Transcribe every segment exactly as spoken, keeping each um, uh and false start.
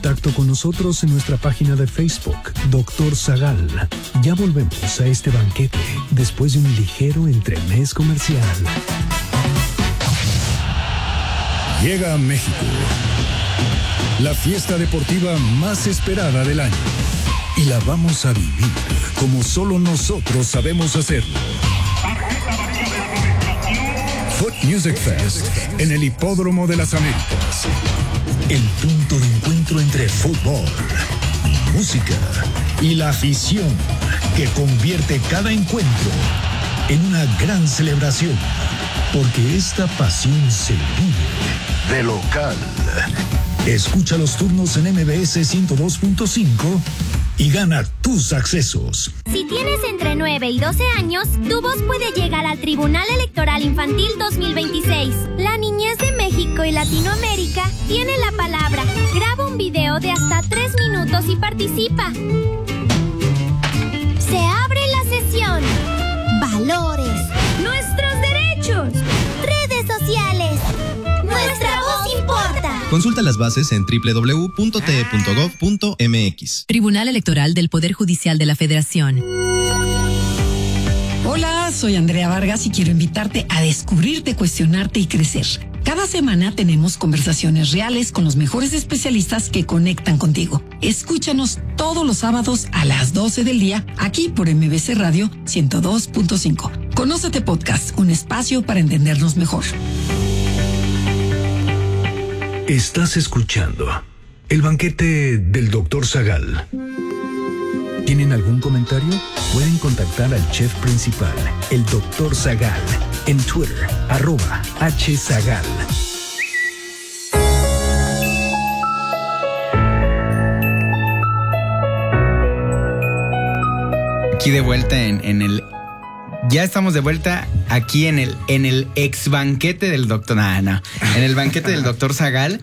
contacto con nosotros en nuestra página de Facebook, Doctor Zagal. Ya volvemos a este banquete después de un ligero entremés comercial. Llega a México la fiesta deportiva más esperada del año. Y la vamos a vivir como solo nosotros sabemos hacerlo. Foot Music Fest en el Hipódromo de las Américas. El punto de encuentro entre fútbol, música y la afición que convierte cada encuentro en una gran celebración. Porque esta pasión se vive de local. Escucha los turnos en M B S ciento dos punto cinco y gana tus accesos. Si tienes entre nueve y doce años, tu voz puede llegar al Tribunal Electoral Infantil dos mil veintiséis. La niñez de México y Latinoamérica tiene la palabra. Graba un video de hasta tres minutos y participa. Se abre la sesión. Valores. Nuestros derechos. Redes sociales. Nuestra voz importa. Consulta las bases en doble u doble u doble u punto t e punto gov punto m x. Tribunal Electoral del Poder Judicial de la Federación. Hola, soy Andrea Vargas y quiero invitarte a descubrirte, cuestionarte y crecer. Cada semana tenemos conversaciones reales con los mejores especialistas que conectan contigo. Escúchanos todos los sábados a las doce del día aquí por M B C Radio ciento dos punto cinco. Conócete Podcast, un espacio para entendernos mejor. Estás escuchando el banquete del doctor Zagal. ¿Tienen algún comentario? Pueden contactar al chef principal, el doctor Zagal, en Twitter, arroba hzagal. Aquí de vuelta en, en el... Ya estamos de vuelta aquí en el, en el ex banquete del doctor... No, no, en el banquete del doctor Zagal.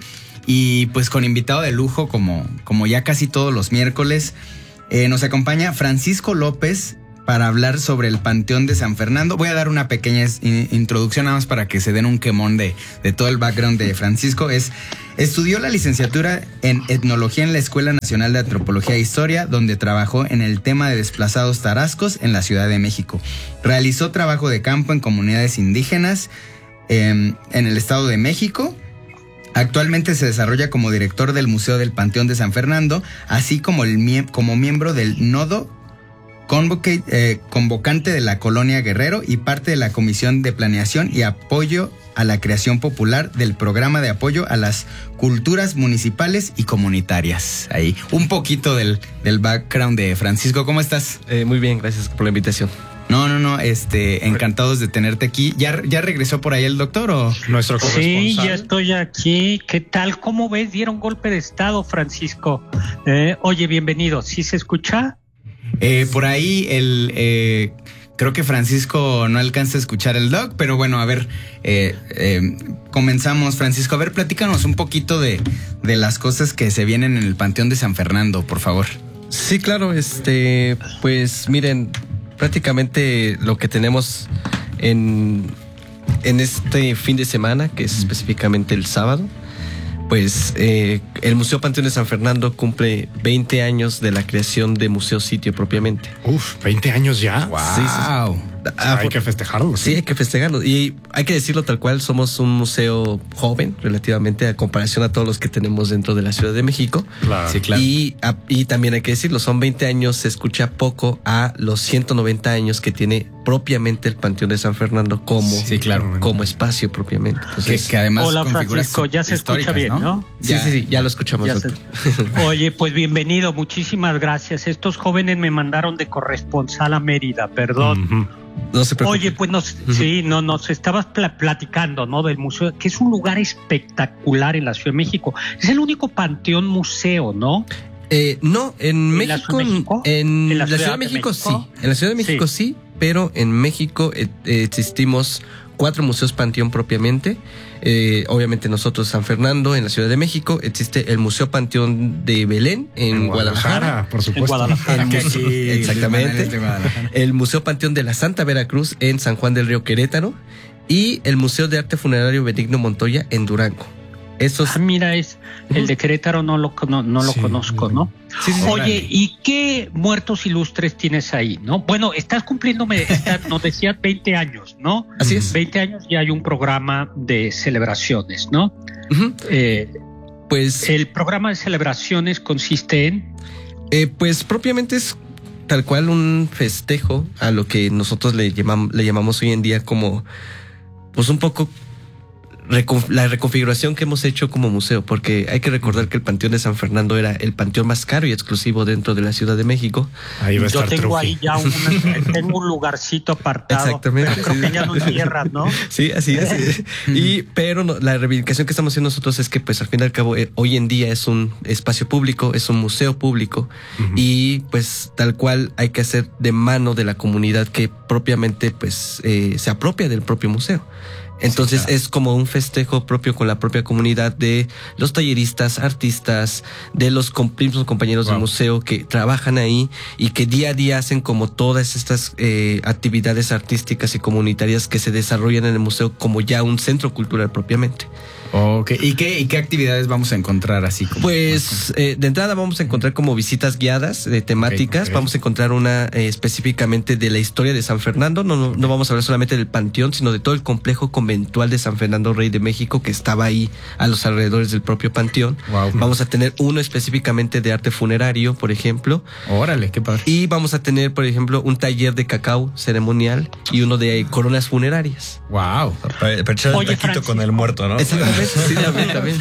Y pues con invitado de lujo como, como ya casi todos los miércoles. Eh, nos acompaña Francisco López para hablar sobre el Panteón de San Fernando. Voy a dar una pequeña in- introducción nada más para que se den un quemón de, de todo el background de Francisco. Es, estudió la licenciatura en Etnología en la Escuela Nacional de Antropología e Historia, donde trabajó en el tema de desplazados tarascos en la Ciudad de México. Realizó trabajo de campo en comunidades indígenas eh, en el Estado de México. Actualmente se desarrolla como director del Museo del Panteón de San Fernando, así como, el mie- como miembro del Nodo Convocate, eh, convocante de la Colonia Guerrero y parte de la Comisión de Planeación y Apoyo a la Creación Popular del Programa de Apoyo a las Culturas Municipales y Comunitarias. Ahí, un poquito del, del background de Francisco. ¿Cómo estás? Eh, muy bien, gracias por la invitación. No, no, no, este, encantados de tenerte aquí. ¿Ya, ya regresó por ahí el doctor o...? Nuestro corresponsal. Sí, ya estoy aquí. ¿Qué tal? ¿Cómo ves? Dieron golpe de estado, Francisco. Eh, oye, bienvenido. ¿Sí se escucha? Eh, por ahí el... Eh, creo que Francisco no alcanza a escuchar el doc, pero bueno, a ver, eh, eh, comenzamos. Francisco, a ver, platícanos un poquito de, de las cosas que se vienen en el Panteón de San Fernando, por favor. Sí, claro, este, pues miren, prácticamente lo que tenemos en, en este fin de semana, que es específicamente el sábado, pues eh, el Museo Panteón de San Fernando cumple veinte años de la creación de Museo Sitio propiamente. Uf, ¿veinte años ya? Wow. Sí, sí, sí. Ah, hay que festejarlo. Sí, hay que festejarlo. Y hay que decirlo tal cual, somos un museo joven relativamente a comparación a todos los que tenemos dentro de la Ciudad de México. Claro. Sí, claro. Y, a, y también hay que decirlo, son veinte años, se escucha poco a los ciento noventa años que tiene propiamente el Panteón de San Fernando como, sí, claro, como espacio propiamente. Entonces, que, que además hola, con Francisco, ya se escucha bien, ¿no? ¿no? Sí, ya. sí, sí, ya lo escuchamos. Ya se... Oye, pues bienvenido, muchísimas gracias. Estos jóvenes me mandaron de corresponsal a Mérida, perdón. Uh-huh. No se preocupe. Oye, pues nos, uh-huh. sí, no, nos estabas pl- platicando, ¿no? Del museo, que es un lugar espectacular en la Ciudad de México. Es el único panteón museo, ¿no? Eh, no, en, ¿En México, la México, en, en la Ciudad, Ciudad de México, México sí, en la Ciudad de México sí, sí pero en México eh, eh, existimos cuatro museos panteón propiamente. Eh, obviamente nosotros San Fernando, en la Ciudad de México, existe el Museo Panteón de Belén en, en Guadalajara, Guadalajara, por supuesto. En Guadalajara. El museo, sí, exactamente. El Museo Panteón de la Santa Veracruz en San Juan del Río, Querétaro, y el Museo de Arte Funerario Benigno Montoya en Durango. Esos... Ah, mira, es el de Querétaro no lo, no, no lo Sí, conozco, ¿no? Sí, sí, sí. Oye, ¿y qué muertos ilustres tienes ahí, no? Bueno, estás cumpliéndome, está, nos decías veinte años, ¿no? Así es. veinte años y hay un programa de celebraciones, ¿no? Uh-huh. Eh, pues, el programa de celebraciones consiste en... eh, pues propiamente es tal cual un festejo a lo que nosotros le llamamos, le llamamos hoy en día como, pues un poco... la reconfiguración que hemos hecho como museo, porque hay que recordar que el Panteón de San Fernando era el panteón más caro y exclusivo dentro de la Ciudad de México. Ahí va a Yo estar tengo Truji. ahí ya una, tengo un lugarcito apartado. Exactamente. Pero creo Sí. que ya no cierran, ¿no? Sí, así es. Y, pero no, la reivindicación que estamos haciendo nosotros es que, pues, al fin y al cabo, eh, hoy en día es un espacio público, es un museo público, uh-huh. y, pues, tal cual hay que hacer de mano de la comunidad que propiamente, pues, eh, se apropia del propio museo. Entonces sí, claro. Es como un festejo propio con la propia comunidad de los talleristas, artistas, de los mismos compañeros wow. del museo que trabajan ahí y que día a día hacen como todas estas eh, actividades artísticas y comunitarias que se desarrollan en el museo como ya un centro cultural propiamente. Okay. ¿Y qué, ¿Y qué actividades vamos a encontrar así? Como pues eh, de entrada vamos a encontrar como visitas guiadas de temáticas. Okay, okay. Vamos a encontrar una eh, específicamente de la historia de San Fernando. No, no, no vamos a hablar solamente del panteón, sino de todo el complejo conventual de San Fernando Rey de México que estaba ahí a los alrededores del propio panteón. Wow. Vamos a tener uno específicamente de arte funerario, por ejemplo. Órale, qué padre. Y vamos a tener, por ejemplo, un taller de cacao ceremonial y uno de coronas funerarias. Wow. Para, para echar el taquito con el muerto, ¿no? Exactamente. Sí, también, también.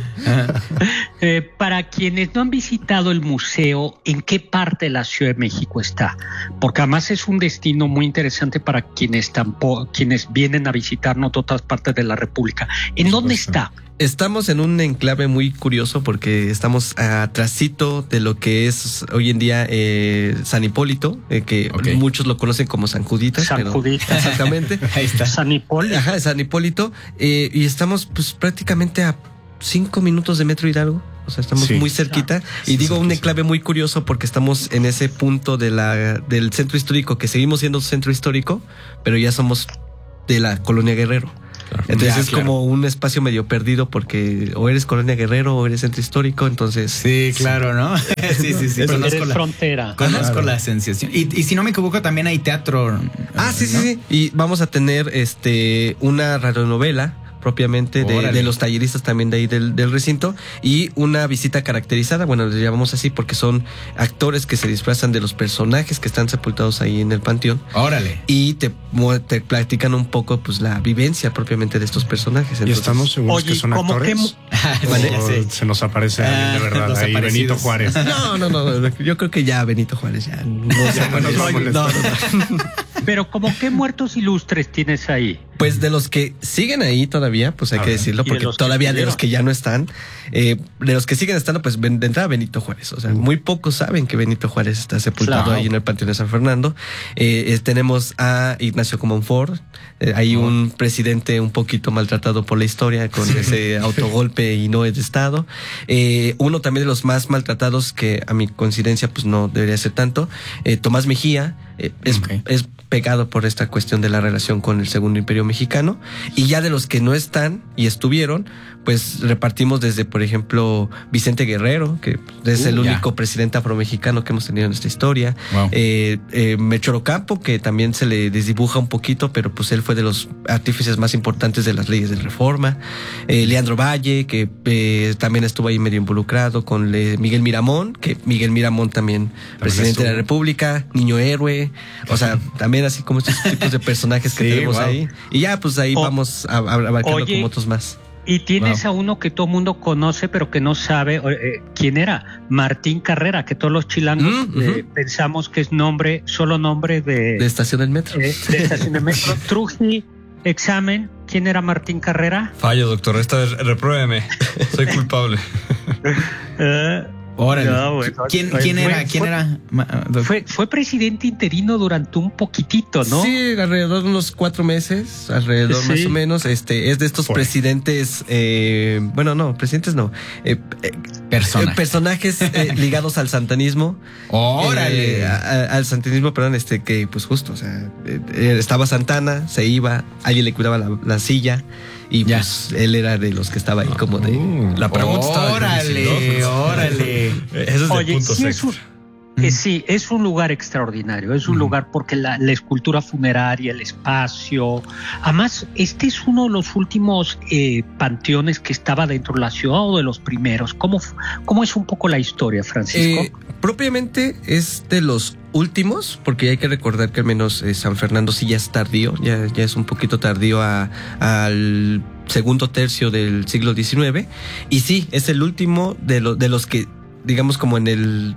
eh, para quienes no han visitado el museo, ¿en qué parte de la Ciudad de México está? Porque además es un destino muy interesante para quienes tampoco, quienes vienen a visitarnos de otras partes de la República. ¿En dónde está? Estamos en un enclave muy curioso porque estamos atrasito de lo que es hoy en día eh, San Hipólito, eh, que okay. muchos lo conocen como San Juditas. San pero, Juditas. Exactamente. Ahí está. San Hipólito. Ajá, San Hipólito. Eh, y estamos pues prácticamente a cinco minutos de Metro Hidalgo. O sea, estamos sí. muy cerquita. Sí, y digo sí, un enclave muy curioso porque estamos en ese punto de la del centro histórico, que seguimos siendo centro histórico, pero ya somos de la Colonia Guerrero. Claro. Entonces ya, es claro. como un espacio medio perdido porque o eres Colonia Guerrero o eres centro histórico, entonces... Sí, claro, ¿no? sí, sí, sí. Conozco eres la frontera. Conozco claro. la sensación. Y, y si no me equivoco, también hay teatro. Ah, sí, ¿no? sí, sí. Y vamos a tener este una radionovela propiamente de, de los talleristas también de ahí del, del recinto y una visita caracterizada, bueno, les llamamos así porque son actores que se disfrazan de los personajes que están sepultados ahí en el panteón. Órale. Y te, te platican un poco pues la vivencia propiamente de estos personajes. Entonces, ¿y estamos seguros oye, que son actores? Que... vale, sí. Se nos aparece alguien de verdad ahí, Benito Juárez. No, no, no, yo creo que ya Benito Juárez ya no, ya no nos va a molestar. No, no. Pero ¿cómo qué muertos ilustres tienes ahí? Pues de los que siguen ahí todavía, pues hay a que ver, decirlo, porque de todavía de los que ya no están, eh, de los que siguen estando, pues de entrada Benito Juárez. O sea, uh. muy pocos saben que Benito Juárez está sepultado claro. ahí en el Panteón de San Fernando. Eh, eh, tenemos a Ignacio Comonfort, eh, hay uh. un presidente un poquito maltratado por la historia con sí. ese autogolpe y no es de Estado. Eh, uno también de los más maltratados, que a mi coincidencia pues no debería ser tanto, eh, Tomás Mejía, eh, es, okay. es pegado por esta cuestión de la relación con el Segundo Imperio Mexicano. Y ya de los que no están y estuvieron, pues repartimos desde, por ejemplo, Vicente Guerrero, que es uh, el yeah. único presidente afromexicano que hemos tenido en esta historia. Wow. Eh, eh, Melchor Ocampo, que también se le desdibuja un poquito, pero pues él fue de los artífices más importantes de las leyes de reforma. Eh, Leandro Valle, que eh, también estuvo ahí medio involucrado con le, Miguel Miramón, que Miguel Miramón también, también presidente estuvo. de la República, niño héroe, o sea, también así como estos tipos de personajes que sí, tenemos wow. ahí. Y ya, pues ahí o, vamos a, a abarcando oye, como otros más. Y tienes wow. a uno que todo el mundo conoce, pero que no sabe eh, quién era. Martín Carrera, que todos los chilangos mm, uh-huh. eh, pensamos que es nombre, solo nombre de... De estación del metro. Eh, de estación del metro. Truji, examen. ¿Quién era Martín Carrera? Fallo, doctor. Esta vez repruébeme. Soy culpable. eh... Órale. No, bueno, ¿Quién, ¿quién fue, era? ¿Quién fue, era? Fue, fue presidente interino durante un poquitito, ¿no? Sí, alrededor de unos cuatro meses, alrededor sí. más o menos. Este es de estos fue. presidentes, eh, bueno, no, presidentes no, eh, eh, Persona. eh, personajes eh, ligados al santanismo. Órale. Eh, a, al santanismo, perdón, este que pues justo, o sea, eh, estaba Santana, se iba, alguien le cuidaba la, la silla. Y ya. Pues él era de los que estaba ahí como de... Uh, la pregunta está órale, órale. Eso es Oye, el punto sí es, un, eh, sí, es un lugar extraordinario. Es un mm. lugar porque la, la escultura funeraria, el espacio. Además, este es uno de los últimos eh, panteones que estaba dentro de la ciudad o de los primeros. ¿Cómo, cómo es un poco la historia, Francisco? Eh, propiamente es de los últimos, porque hay que recordar que al menos eh, San Fernando sí ya es tardío, ya, ya es un poquito tardío a, al segundo tercio del siglo diecinueve, y sí, es el último de, lo, de los que, digamos, como en el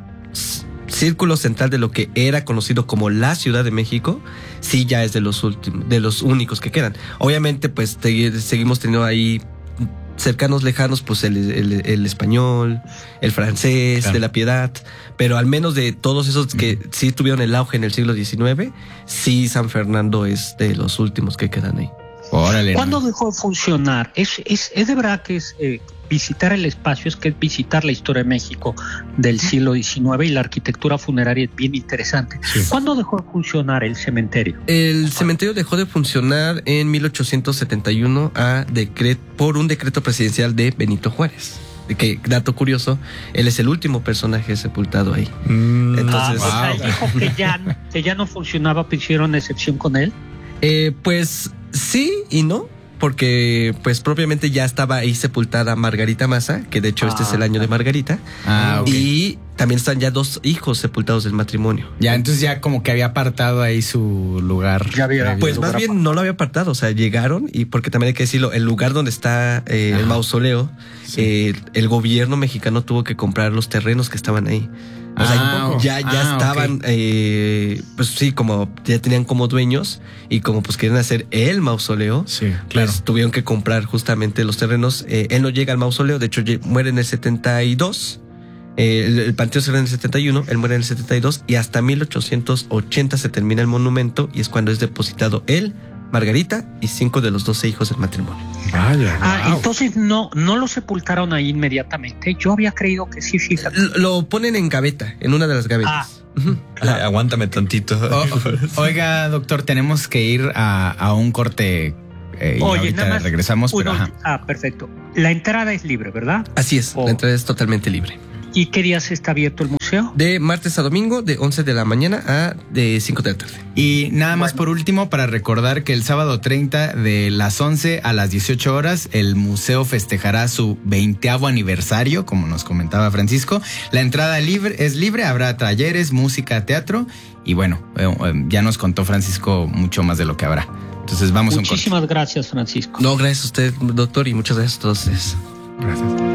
círculo central de lo que era conocido como la Ciudad de México, sí ya es de los últimos, de los únicos que quedan. Obviamente, pues te, seguimos teniendo ahí cercanos, lejanos, pues el, el, el español, el francés, claro, de la Piedad, pero al menos de todos esos que mm. sí tuvieron el auge en el siglo diecinueve, sí San Fernando es de los últimos que quedan ahí. Órale. ¿Cuándo dejó de funcionar? Es, es, es de verdad que es eh, visitar el espacio, es que es visitar la historia de México del siglo diecinueve y la arquitectura funeraria es bien interesante. Sí. ¿Cuándo dejó de funcionar el cementerio? El cementerio dejó de funcionar en mil ochocientos setenta y uno a decret, por un decreto presidencial de Benito Juárez. Que, dato curioso, él es el último personaje sepultado ahí. Mm, Entonces, ah, o sea, dijo que ya, que ya no funcionaba, pues hicieron excepción con él. Eh, pues sí y no, porque pues propiamente ya estaba ahí sepultada Margarita Maza, que de hecho ah, este es el año de Margarita. Ah, okay. Y también están ya dos hijos sepultados del matrimonio. Ya, entonces ya como que había apartado ahí su lugar. Ya había, pues más bien apartado. No lo había apartado, o sea, llegaron y porque también hay que decirlo, el lugar donde está eh, el mausoleo, sí. eh, el gobierno mexicano tuvo que comprar los terrenos que estaban ahí. O sea, ah, ya, ya ah, estaban, okay. eh, pues sí, como ya tenían como dueños y como pues querían hacer el mausoleo, sí, claro. Pues tuvieron que comprar justamente los terrenos. Eh, él no llega al mausoleo, de hecho muere en el setenta y dos, eh, el, el panteón se ve en el setenta y uno, él muere en el setenta y dos y hasta mil ochocientos ochenta se termina el monumento y es cuando es depositado él, Margarita y cinco de los doce hijos del matrimonio. Vaya, ah, wow. Entonces no, no lo sepultaron ahí inmediatamente. Yo había creído que sí, fíjate. Lo, lo ponen en gaveta, en una de las gavetas. Ah, uh-huh. Claro. Aguántame tantito. Oh, oiga, doctor, tenemos que ir a, a un corte. Eh, y Oye, ahorita nada más regresamos. Uno, pero, ah, perfecto. La entrada es libre, ¿verdad? Así es, oh. La entrada es totalmente libre. ¿Y qué días está abierto el museo? De martes a domingo, de once de la mañana a de cinco de la tarde. Y nada más bueno. Por último, para recordar que el sábado treinta de las once a las dieciocho horas, el museo festejará su veinteavo aniversario, como nos comentaba Francisco. La entrada libre es libre, habrá talleres, música, teatro y bueno, ya nos contó Francisco mucho más de lo que habrá. Entonces vamos a un corte. Muchísimas gracias, Francisco. No, gracias a usted, doctor, y muchas gracias a todos ustedes. Gracias.